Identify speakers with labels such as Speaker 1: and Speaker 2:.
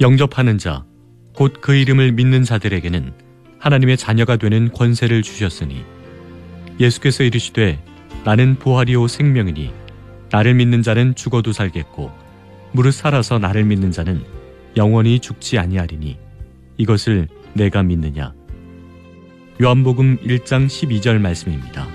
Speaker 1: 영접하는 자, 곧 그 이름을 믿는 자들에게는 하나님의 자녀가 되는 권세를 주셨으니 예수께서 이르시되 나는 부활이요 생명이니 나를 믿는 자는 죽어도 살겠고 무릇 살아서 나를 믿는 자는 영원히 죽지 아니하리니 이것을 내가 믿느냐. 요한복음 1장 12절 말씀입니다.